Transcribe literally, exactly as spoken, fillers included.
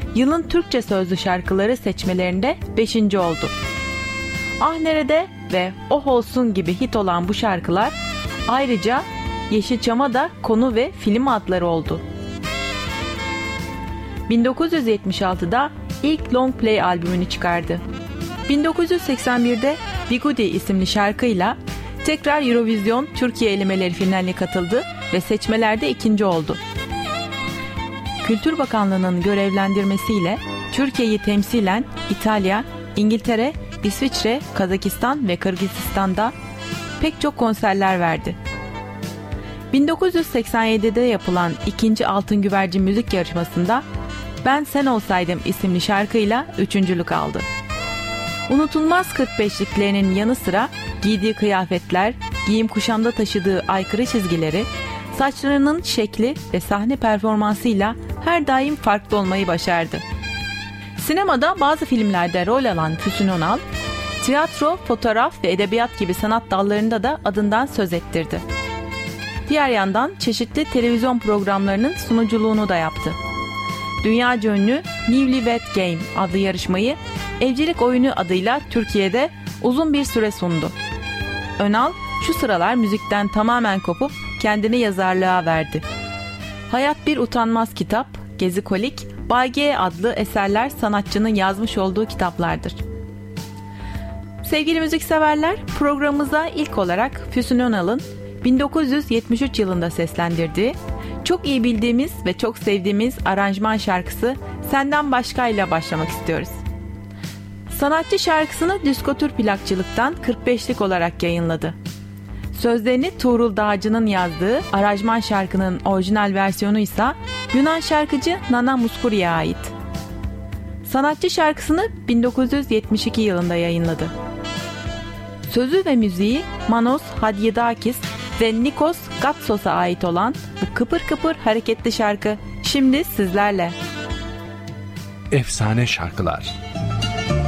yılın Türkçe sözlü şarkıları seçmelerinde beşinci oldu. Ah Nerede ve Oh Olsun gibi hit olan bu şarkılar ayrıca Yeşilçam'a da konu ve film adları oldu. bin dokuz yüz yetmiş altıda ilk long play albümünü çıkardı. bin dokuz yüz seksen birde Bigudi isimli şarkıyla tekrar Eurovision Türkiye elemeleri finaline katıldı ve seçmelerde ikinci oldu. Kültür Bakanlığı'nın görevlendirmesiyle Türkiye'yi temsilen İtalya, İngiltere, İsviçre, Kazakistan ve Kırgızistan'da pek çok konserler verdi. bin dokuz yüz seksen yedide yapılan ikinci Altın Güvercin müzik yarışmasında Ben Sen Olsaydım isimli şarkıyla üçüncülük aldı. Unutulmaz kırk beşliklerinin yanı sıra giydiği kıyafetler, giyim kuşamda taşıdığı aykırı çizgileri, saçlarının şekli ve sahne performansıyla her daim farklı olmayı başardı. Sinemada bazı filmlerde rol alan Füsun Önal, tiyatro, fotoğraf ve edebiyat gibi sanat dallarında da adından söz ettirdi. Diğer yandan çeşitli televizyon programlarının sunuculuğunu da yaptı. Dünyaca ünlü Newlywed Game adlı yarışmayı Evcilik Oyunu adıyla Türkiye'de uzun bir süre sundu. Önal şu sıralar müzikten tamamen kopup kendini yazarlığa verdi. Hayat Bir Utanmaz Kitap, Gezi Kolik, Bay G adlı eserler sanatçının yazmış olduğu kitaplardır. Sevgili müzikseverler, programımıza ilk olarak Füsun Önal'ın bin dokuz yüz yetmiş üç yılında seslendirdiği, çok iyi bildiğimiz ve çok sevdiğimiz aranjman şarkısı Senden Başka ile başlamak istiyoruz. Sanatçı şarkısını Diskotür plakçılıktan kırk beşlik olarak yayınladı. Sözlerini Tuğrul Dağcı'nın yazdığı aranjman şarkının orijinal versiyonu ise Yunan şarkıcı Nana Mouskouri'ye ait. Sanatçı şarkısını bin dokuz yüz yetmiş iki yılında yayınladı. Sözü ve müziği Manos Hadyadakis ve Nikos Gatsos'a ait olan bu kıpır kıpır hareketli şarkı şimdi sizlerle. Efsane şarkılar.